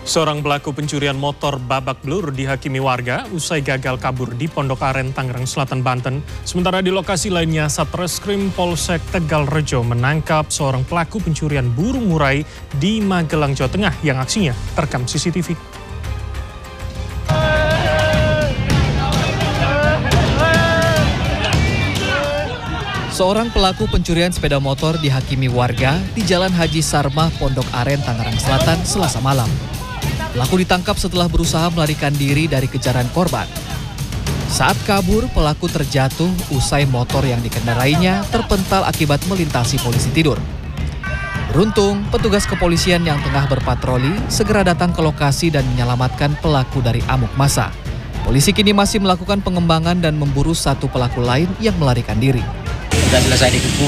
Seorang pelaku pencurian motor babak belur dihakimi warga usai gagal kabur di Pondok Aren, Tangerang Selatan, Banten. Sementara di lokasi lainnya, Satreskrim Polsek Tegalrejo menangkap seorang pelaku pencurian burung murai di Magelang, Jawa Tengah yang aksinya terekam CCTV. Seorang pelaku pencurian sepeda motor dihakimi warga di Jalan Haji Sarmah, Pondok Aren, Tangerang Selatan, Selasa malam. Pelaku ditangkap setelah berusaha melarikan diri dari kejaran korban. Saat kabur, pelaku terjatuh usai motor yang dikendarainya terpental akibat melintasi polisi tidur. Beruntung, petugas kepolisian yang tengah berpatroli segera datang ke lokasi dan menyelamatkan pelaku dari amuk massa. Polisi kini masih melakukan pengembangan dan memburu satu pelaku lain yang melarikan diri. Sudah selesai dikepung,